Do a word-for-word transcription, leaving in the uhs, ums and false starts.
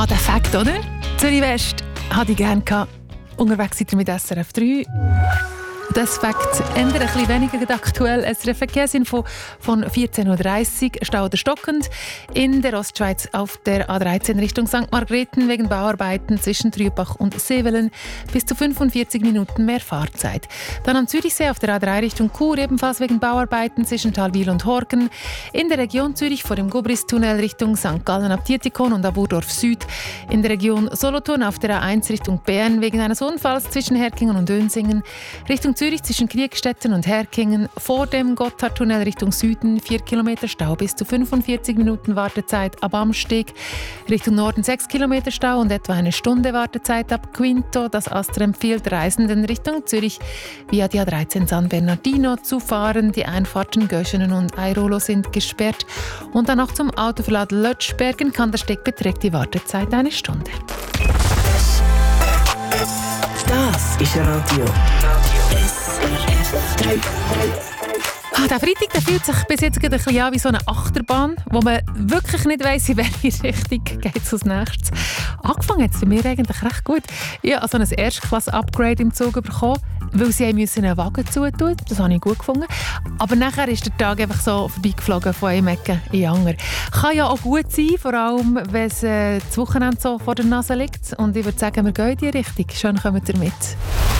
Ah, der Fakt, oder? Zürich West hatte ich gerne gehabt. Unterwegs seid ihr mit S R F drei. Das Fakt ändert ein bisschen weniger aktuell. Es ist eine Verkehrsinfo von vierzehn Uhr dreißig. Stau oder stockend in der Ostschweiz auf der A dreizehn Richtung Sankt Margrethen wegen Bauarbeiten zwischen Trübach und Sevelen. Bis zu fünfundvierzig Minuten mehr Fahrzeit. Dann am Zürichsee auf der A drei Richtung Chur, ebenfalls wegen Bauarbeiten zwischen Talwil und Horgen. In der Region Zürich vor dem Gubristunnel Richtung Sankt Gallen ab Dietikon und Aburdorf Süd. In der Region Solothurn auf der A eins Richtung Bern wegen eines Unfalls zwischen Herkingen und Dönsingen. Richtung Zürich zwischen Kriegstetten und Herkingen, vor dem Gotthardtunnel Richtung Süden, vier Kilometer Stau bis zu fünfundvierzig Minuten Wartezeit ab Amsteg, Richtung Norden sechs Kilometer Stau und etwa eine Stunde Wartezeit ab Quinto. Das Astra empfiehlt Reisenden Richtung Zürich via die A dreizehn San Bernardino zu fahren. Die Einfahrten Göschenen und Airolo sind gesperrt und dann noch zum Autoverlad Lötschberg in Kandersteg beträgt die Wartezeit eine Stunde. Das ist Radio. S R F drei. Ah, der Freitag der fühlt sich bis jetzt ein bisschen an wie so eine Achterbahn, wo man wirklich nicht weiss, in welche Richtung geht es als nächstes. Angefangen hat es für mich eigentlich recht gut. Ich habe also ein Erstklasse-Upgrade im Zug bekommen, weil sie müssen einen Wagen zutun. Das habe ich gut gefunden. Aber nachher ist der Tag einfach so vorbeigeflogen von einem Ecke in die andere. Kann ja auch gut sein, vor allem wenn es äh, das Wochenende so vor der Nase liegt. Und ich würde sagen, wir gehen in die Richtung. Schön, kommt ihr mit.